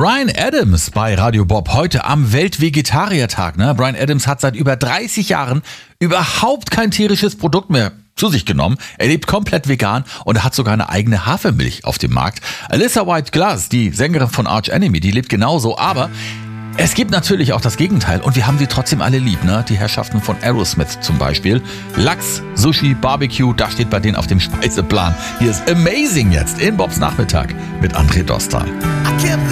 Bryan Adams bei Radio Bob heute am Weltvegetariertag. Ne? Bryan Adams hat seit über 30 Jahren überhaupt kein tierisches Produkt mehr zu sich genommen. Er lebt komplett vegan und er hat sogar eine eigene Hafermilch auf dem Markt. Alyssa White Glass, die Sängerin von Arch Enemy, die lebt genauso, aber es gibt natürlich auch das Gegenteil und wir haben sie trotzdem alle lieb, ne? Die Herrschaften von Aerosmith zum Beispiel. Lachs, Sushi, Barbecue, das steht bei denen auf dem Speiseplan. Hier ist Amazing jetzt in Bobs Nachmittag mit André Dostal.